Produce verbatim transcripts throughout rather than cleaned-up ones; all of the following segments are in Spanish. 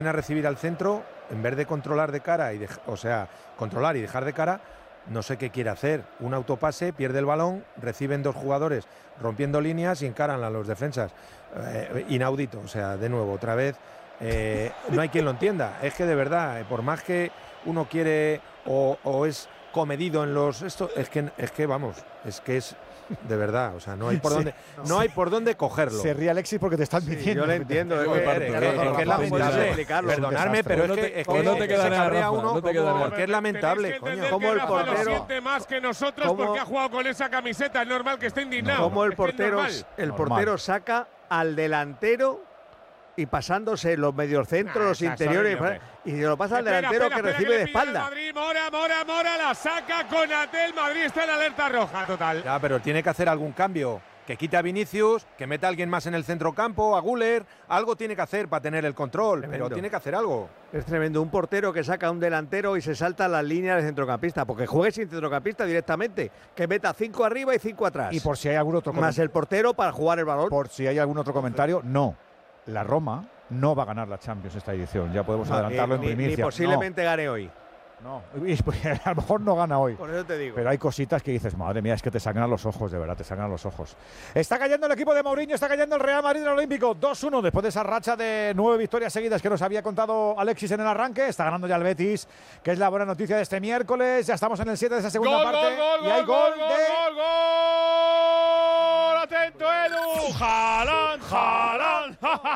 a recibir al centro, en vez de controlar de cara, y de, o sea, controlar y dejar de cara, no sé qué quiere hacer. Un autopase, pierde el balón, reciben dos jugadores rompiendo líneas y encaran a los defensas. Eh, inaudito, o sea, de nuevo, otra vez, eh, no hay quien lo entienda. Es que de verdad, eh, por más que uno quiere o, o es comedido en los... esto es que, es que vamos, es que es... De verdad, o sea, no hay por sí, dónde no, no hay por dónde cogerlo. Se ríe Alexis porque te están diciendo. Sí, yo lo entiendo, es que, es que, es que es lamentable. Perdonadme, pero es que, es que no te queda nada, Rafa, uno no te queda nada. porque es lamentable, coño. Como el portero lo siente más que nosotros ¿cómo? Porque ha jugado con esa camiseta, es normal que esté indignado. Como el portero, es el portero saca al delantero y pasándose los mediocentros, nah, los interiores y se lo pasa al delantero espera, espera, que recibe que de espalda. Madrid, Mora, Mora, Mora, la saca con Atel, Madrid está en alerta roja total. Ya, pero tiene que hacer algún cambio, que quite a Vinicius, que meta a alguien más en el centrocampo, a Güler, algo tiene que hacer para tener el control, tremendo. Pero tiene que hacer algo. Es tremendo, un portero que saca a un delantero y se salta las líneas del centrocampista, porque juegue sin centrocampista directamente, que meta cinco arriba y cinco atrás. Y por si hay algún otro más el portero para jugar el balón. Por si hay algún otro comentario, no. La Roma no va a ganar la Champions esta edición, ya podemos no, adelantarlo ni, en primicia. Ni posiblemente no. gane hoy. No, a lo mejor no gana hoy. Por eso te digo. Pero hay cositas que dices, madre mía, es que te sangran los ojos, de verdad, te sangran los ojos. Está cayendo el equipo de Mourinho, está cayendo el Real Madrid en el Olímpico. dos uno después de esa racha de nueve victorias seguidas que nos había contado Alexis en el arranque. Está ganando ya el Betis, que es la buena noticia de este miércoles. Ya estamos en el siete de esa segunda gol, parte. Gol, gol, y hay gol, gol, gol, de... gol, gol. Atento, Edu. Haaland, Haaland.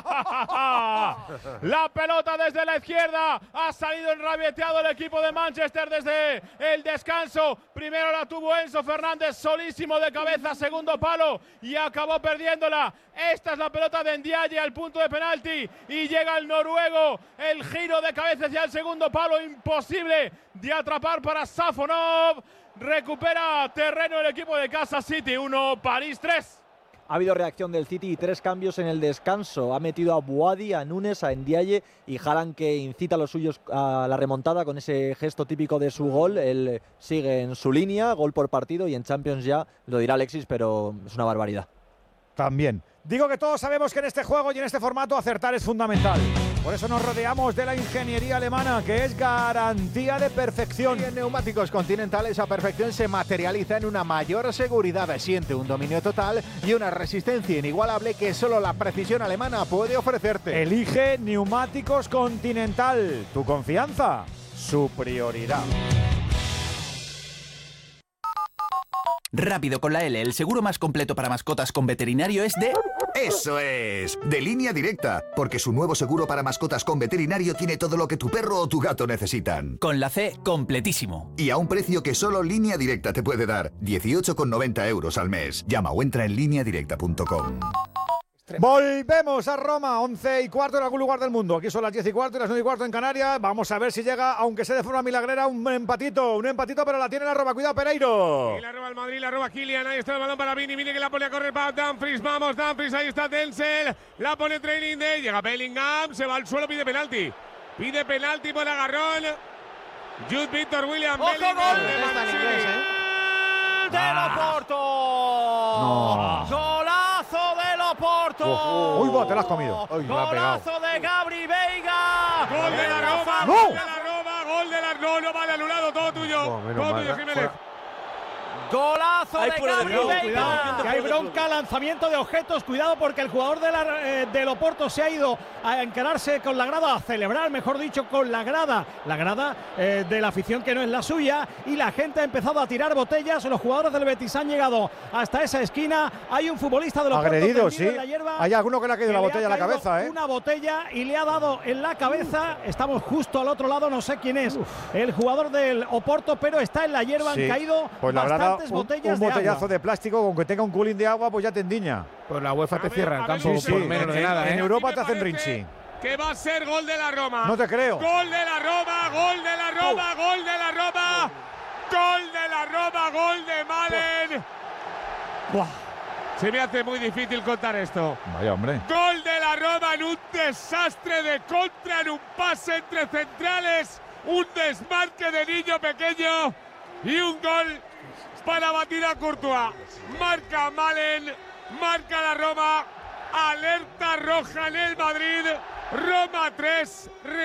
La pelota desde la izquierda. Ha salido enrabieteado el equipo de Manchester desde el descanso. Primero la tuvo Enzo Fernández solísimo de cabeza, segundo palo, y acabó perdiéndola. Esta es la pelota de Ndiaye al punto de penalti y llega el noruego. El giro de cabeza hacia el segundo palo, imposible de atrapar para Safonov. Recupera terreno el equipo de Kansas City, uno, París tres. Ha habido reacción del City y tres cambios en el descanso. Ha metido a Boadi, a Núñez, a Ndiaye y Haaland, que incita a los suyos a la remontada con ese gesto típico de su gol. Él sigue en su línea, gol por partido, y en Champions ya lo dirá Alexis, pero es una barbaridad. También. Digo que todos sabemos que en este juego y en este formato acertar es fundamental. Por eso nos rodeamos de la ingeniería alemana, que es garantía de perfección. Y en Neumáticos Continental esa perfección se materializa en una mayor seguridad. Siente un dominio total y una resistencia inigualable que solo la precisión alemana puede ofrecerte. Elige Neumáticos Continental. Tu confianza, su prioridad. Rápido con la L, el seguro más completo para mascotas con veterinario es de... ¡Eso es! De Línea Directa, porque su nuevo seguro para mascotas con veterinario tiene todo lo que tu perro o tu gato necesitan. Con la C, completísimo. Y a un precio que solo Línea Directa te puede dar, dieciocho con noventa euros al mes. Llama o entra en línea directa punto com. Volvemos a Roma, once y cuarto en algún lugar del mundo. Aquí son las diez y cuarto y las nueve y cuarto en Canarias. Vamos a ver si llega, aunque sea de forma milagrera, un empatito. Un empatito, pero la tiene la Roma. Cuidado, Pereiro. Y la roba el Madrid, la roba Kylian. Ahí está el balón para Vini. Vini que la pone a correr para Dumfries. Vamos, Dumfries. Ahí está Denzel. La pone Training Day. Llega Bellingham. Se va al suelo, pide penalti. Pide penalti por agarrón. Jude Victor William. ¡Ojo, Bellingham. gol! Está en inglés, ¿eh? ¡De Loporto! No. ¡Golazo de Loporto! Oh, oh. Uy, va, te la has comido. Uy, ¡golazo de Gabri Veiga! ¡Gol de la Roma! ¡No! ¡Gol de la Roma! ¡Gol de la Roma! No, vale, anulado, todo tuyo. Oh, todo tuyo, mal, Jiménez. ¡Golazo de Gabri Veiga! Cuidado, que hay bronca, lanzamiento de objetos. Cuidado porque el jugador de, la, eh, de Loporto se ha ido a encararse con la grada, a celebrar, mejor dicho, con la grada. La grada eh, de la afición que no es la suya. Y la gente ha empezado a tirar botellas. Los jugadores del Betis han llegado hasta esa esquina. Hay un futbolista de Loporto agredido, sí. en la hierba. Hay alguno que le ha caído la botella a la cabeza, ¿eh? Una botella y le ha dado en la cabeza. Estamos justo al otro lado, no sé quién es. Uf. El jugador del Oporto, pero está en la hierba. Sí. Han caído pues bastantes un, botellas un botellazo de, agua. de plástico, con que tenga un culín de agua, pues ya te endiña. Pues la UEFA te ver, cierra el campo ver, por sí, menos en, de nada, en, ¿eh? En Europa te hacen parece rinchi. Que va a ser gol de la Roma. No te creo. Gol de la Roma, gol de la Roma, oh. gol de la Roma. Gol de la Roma, gol de Malen. Buah. Se me hace muy difícil contar esto. Vaya, hombre. Gol de la Roma en un desastre de contra, en un pase entre centrales, un desmarque de niño pequeño y un gol para batir a Courtois. Marca Malen, marca la Roma, alerta roja en el Madrid. Roma tres.